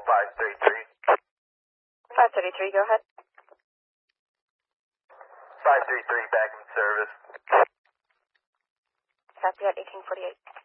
533. 533, go ahead. 533 back in service. Copy at 1848.